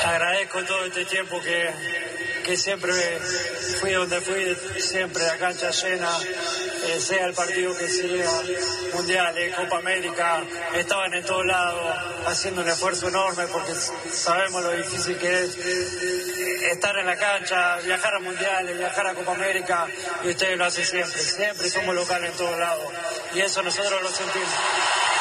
Agradezco todo este tiempo que siempre fui donde fui, siempre la cancha llena, sea el partido que sea, mundiales, Copa América, estaban en todos lados haciendo un esfuerzo enorme porque sabemos lo difícil que es estar en la cancha, viajar a mundiales, viajar a Copa América, y ustedes lo hacen siempre somos locales en todos lados y eso nosotros lo sentimos.